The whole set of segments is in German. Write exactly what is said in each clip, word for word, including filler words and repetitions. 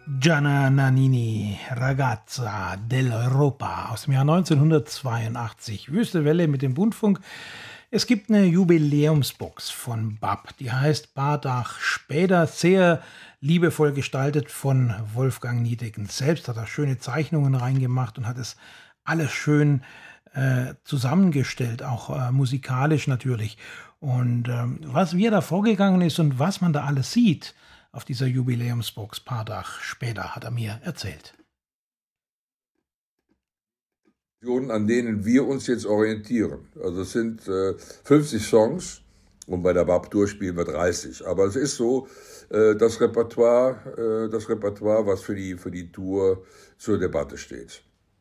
Gianna Nannini, Ragazza dell'Europa aus dem Jahr neunzehnhundertzweiundachtzig. Wüste Welle mit dem Bundfunk. Es gibt eine Jubiläumsbox von B A P, die heißt Bardach Späder, sehr liebevoll gestaltet von Wolfgang Niedecken selbst, hat da schöne Zeichnungen reingemacht und hat es alles schön äh, zusammengestellt, auch äh, musikalisch natürlich. Und ähm, was wie er da vorgegangen ist und was man da alles sieht auf dieser Jubiläumsbox Bardach Späder, hat er mir erzählt. An denen wir uns jetzt orientieren. Also es sind äh, fünfzig Songs und bei der B A P-Tour spielen wir dreißig. Aber es ist so, äh, das Repertoire, äh, das Repertoire, was für die, für die Tour zur Debatte steht.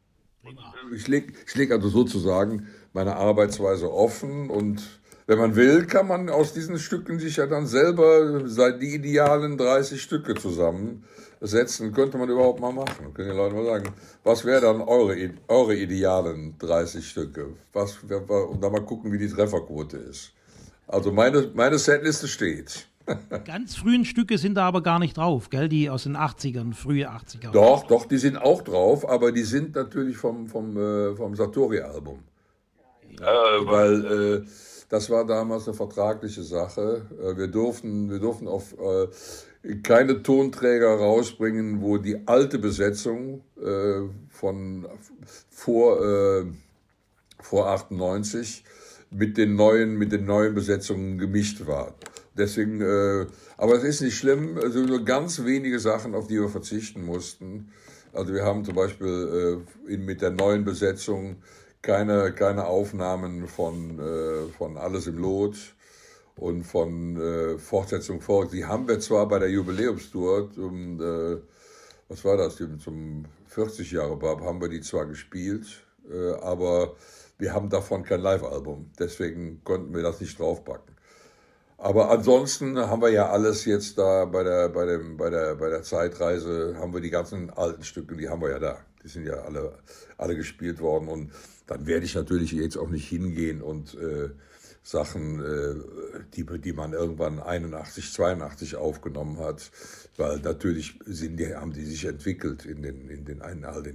Ich lege ich leg also sozusagen meine Arbeitsweise offen und wenn man will, kann man aus diesen Stücken sich ja dann selber die idealen dreißig Stücke zusammensetzen. Könnte man überhaupt mal machen. Können die Leute mal sagen, was wären dann eure, eure idealen dreißig Stücke? Was, und dann mal gucken, wie die Trefferquote ist. Also meine, meine Setliste steht. Ganz frühen Stücke sind da aber gar nicht drauf, gell? Die aus den achtzigern, frühe achtziger. Doch, doch, die sind auch drauf, aber die sind natürlich vom, vom, äh, vom Satori-Album. Äh, weil äh, das war damals eine vertragliche Sache. Äh, wir durften, wir durften auf äh, keine Tonträger rausbringen, wo die alte Besetzung äh, von vor, äh, vor achtundneunzig mit den neuen, mit den neuen Besetzungen gemischt war. Deswegen, äh, aber es ist nicht schlimm, also nur ganz wenige Sachen, auf die wir verzichten mussten. Also wir haben zum Beispiel äh, in, mit der neuen Besetzung keine, keine Aufnahmen von, äh, von Alles im Lot und von äh, Fortsetzung vor. Die haben wir zwar bei der Jubiläumstour, zum, äh, was war das, zum vierzig Jahre B A P haben wir die zwar gespielt, äh, aber wir haben davon kein Live-Album. Deswegen konnten wir das nicht draufpacken. Aber ansonsten haben wir ja alles jetzt da bei der, bei dem, bei der, bei der Zeitreise, haben wir die ganzen alten Stücke, die haben wir ja da. Die sind ja alle, alle gespielt worden. Und dann werde ich natürlich jetzt auch nicht hingehen und äh, Sachen, äh, die, die man irgendwann einundachtzig, zweiundachtzig aufgenommen hat, weil natürlich sind die, haben die sich entwickelt in den, in den, in all den